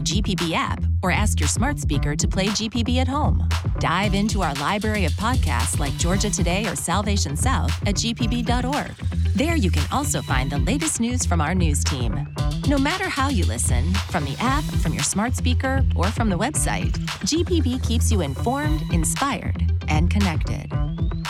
GPB app or ask your smart speaker to play GPB at home. Dive into our library of podcasts like Georgia Today or Salvation South at gpb.org. There you can also find the latest news from our news team. No matter how you listen, from the app, from your smart speaker, or from the website, GPB keeps you informed, inspired, and connected.